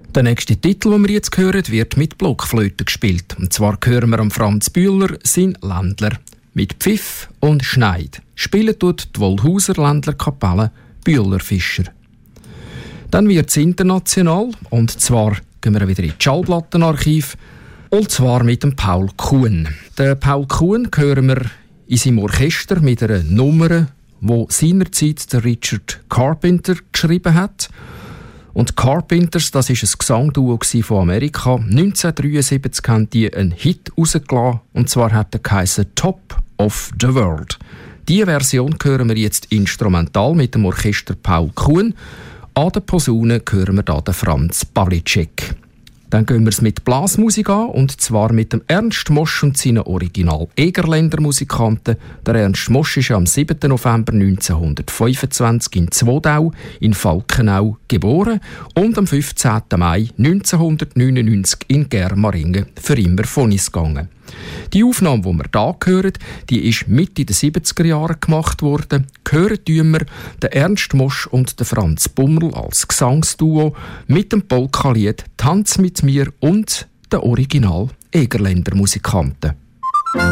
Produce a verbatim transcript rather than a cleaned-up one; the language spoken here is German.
Der nächste Titel, den wir jetzt hören, wird mit Blockflöte gespielt. Und zwar hören wir am Franz Bühler sein Ländler. Mit Pfiff und Schneid spielen dort die Wollhauser Ländlerkapelle Bühler-Fischer. Dann wird es international, und zwar gehen wir wieder in das Schallplattenarchiv, und zwar mit dem Paul Kuhn. Den Paul Kuhn hören wir in seinem Orchester mit einer Nummer, die seinerzeit der Richard Carpenter geschrieben hat. Und Carpenters, das ist ein Gesangduo von Amerika. neunzehnhundertdreiundsiebzig haben die einen Hit rausgelassen, und zwar hat er geheißen «Top of the World». Diese Version hören wir jetzt instrumental mit dem Orchester Paul Kuhn. An der Posaune hören wir hier den Franz Pawlicek. Dann gehen wir es mit Blasmusik an, und zwar mit dem Ernst Mosch und seinen Original-Egerländer Musikanten. Der Ernst Mosch ist am siebten November neunzehnhundertfünfundzwanzig in Zwoddau in Falkenau geboren und am fünfzehnten Mai neunzehnhundertneunundneunzig in Germaringen für immer von uns gegangen. Die Aufnahme, die wir hier hören, die ist Mitte der siebziger Jahre gemacht worden. Hören tun wir den Ernst Mosch und den Franz Bummel als Gesangsduo mit dem Polka-Lied «Tanz mit mir» und den Original-Egerländer Musikanten.